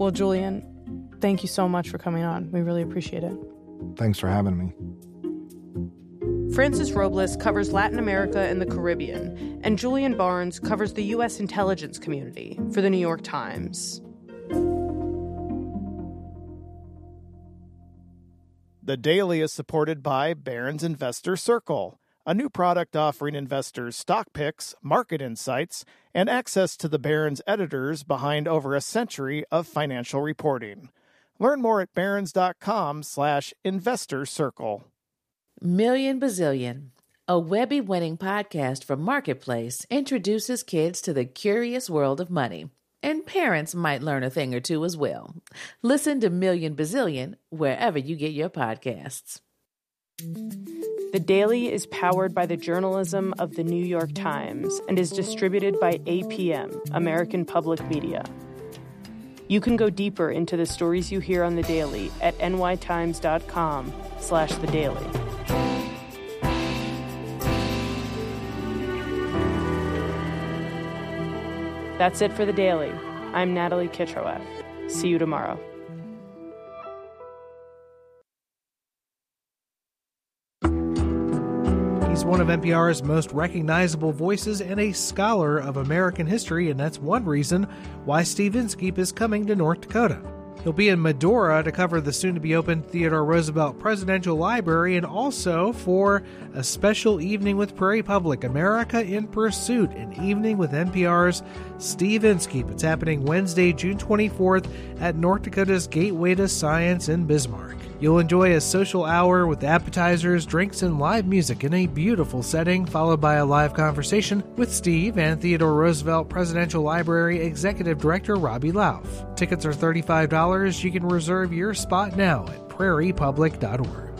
Well, Julian, thank you so much for coming on. We really appreciate it. Thanks for having me. Francis Robles covers Latin America and the Caribbean, and Julian Barnes covers the U.S. intelligence community for The New York Times. The Daily is supported by Barron's Investor Circle, a new product offering investors stock picks, market insights, and access to the Barron's editors behind over a century of financial reporting. Learn more at barrons.com/investor circle. Million Bazillion, a Webby-winning podcast from Marketplace, introduces kids to the curious world of money. And parents might learn a thing or two as well. Listen to Million Bazillion wherever you get your podcasts. The Daily is powered by the journalism of The New York Times and is distributed by APM, American Public Media. You can go deeper into the stories you hear on The Daily at nytimes.com/The Daily. That's it for The Daily. I'm Natalie Kitroeff. See you tomorrow. He's one of NPR's most recognizable voices and a scholar of American history, and that's one reason why Steve Inskeep is coming to North Dakota. He'll be in Medora to cover the soon-to-be-open Theodore Roosevelt Presidential Library and also for a special evening with Prairie Public, America in Pursuit, an evening with NPR's Steve Inskeep. It's happening Wednesday, June 24th at North Dakota's Gateway to Science in Bismarck. You'll enjoy a social hour with appetizers, drinks, and live music in a beautiful setting, followed by a live conversation with Steve and Theodore Roosevelt Presidential Library Executive Director Robbie Lauf. Tickets are $35. You can reserve your spot now at prairiepublic.org.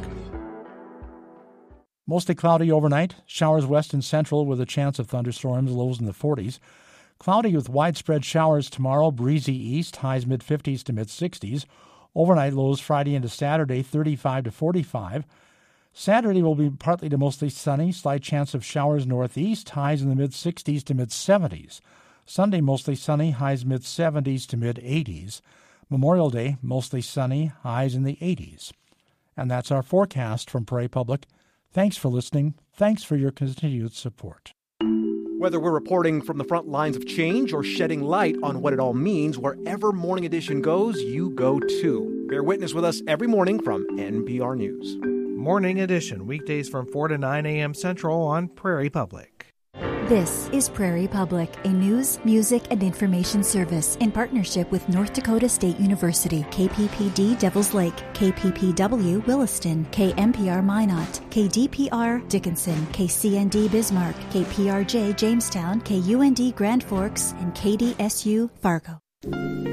Mostly cloudy overnight. Showers west and central with a chance of thunderstorms, lows in the 40s. Cloudy with widespread showers tomorrow, breezy east, highs mid-50s to mid-60s. Overnight lows Friday into Saturday, 35 to 45. Saturday will be partly to mostly sunny, slight chance of showers northeast, highs in the mid-60s to mid-70s. Sunday mostly sunny, highs mid-70s to mid-80s. Memorial Day mostly sunny, highs in the 80s. And that's our forecast from Prairie Public. Thanks for listening. Thanks for your continued support. Whether we're reporting from the front lines of change or shedding light on what it all means, wherever Morning Edition goes, you go too. Bear witness with us every morning from NPR News. Morning Edition, weekdays from 4 to 9 a.m. Central on Prairie Public. This is Prairie Public, a news, music, and information service in partnership with North Dakota State University, KPPD Devils Lake, KPPW Williston, KMPR Minot, KDPR Dickinson, KCND Bismarck, KPRJ Jamestown, KUND Grand Forks, and KDSU Fargo.